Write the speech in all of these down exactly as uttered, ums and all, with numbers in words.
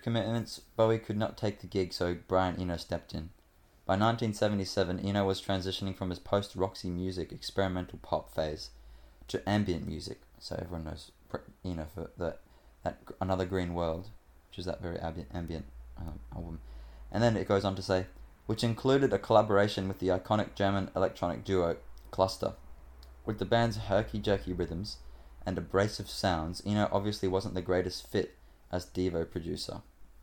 commitments, Bowie could not take the gig, so Brian Eno stepped in. By nineteen seventy-seven, Eno was transitioning from his post-Roxy music experimental pop phase to ambient music. So everyone knows Eno for that, that Another Green World, which is that very ambient, ambient um, album. And then it goes on to say, which included a collaboration with the iconic German electronic duo Cluster. With the band's herky-jerky rhythms and abrasive sounds, Eno obviously wasn't the greatest fit as Devo producer.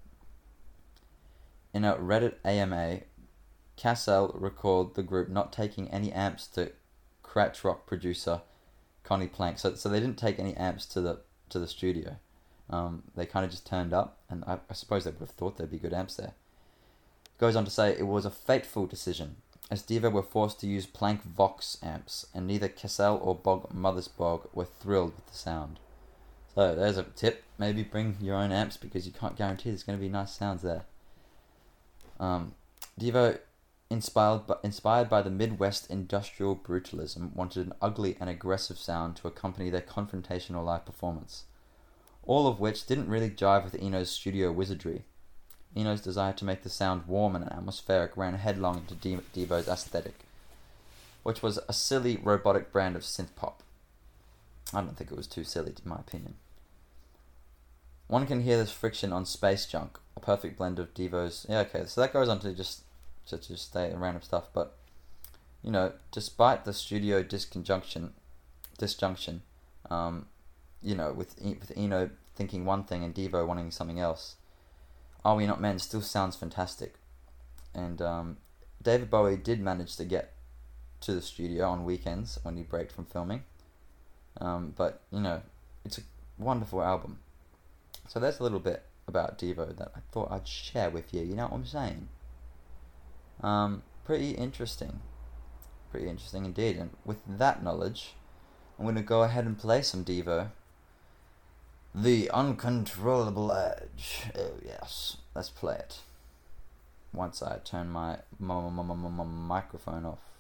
In a Reddit A M A, Cassell recalled the group not taking any amps to Kratch Rock producer Connie Plank. So, so they didn't take any amps to the to the studio. Um, they kind of just turned up, and I, I suppose they would have thought there'd be good amps there. Goes on to say it was a fateful decision, as Devo were forced to use Plank Vox amps, and neither Cassell or Bog Mothersbaugh were thrilled with the sound. So there's a tip: maybe bring your own amps because you can't guarantee there's going to be nice sounds there. Um, Devo, inspired by, inspired by the Midwest industrial brutalism, wanted an ugly and aggressive sound to accompany their confrontational live performance, all of which didn't really jive with Eno's studio wizardry. Eno's desire to make the sound warm and atmospheric ran headlong into De- Devo's aesthetic, which was a silly, robotic brand of synth pop. I don't think it was too silly, in my opinion. One can hear this friction on Space Junk, a perfect blend of Devo's... Yeah, okay, so that goes on to just to just stay random stuff, but, you know, despite the studio disconjunction, disjunction, um, you know, with with Eno thinking one thing and Devo wanting something else, Are We Not Men still sounds fantastic. And um, David Bowie did manage to get to the studio on weekends when he breaked from filming. Um, but, you know, it's a wonderful album. So there's a little bit about Devo that I thought I'd share with you, you know what I'm saying? Um, pretty interesting. Pretty interesting indeed. And with that knowledge, I'm going to go ahead and play some Devo. The Uncontrollable Edge. Oh yes, let's play it. Once I turn my, my, my, my, my microphone off.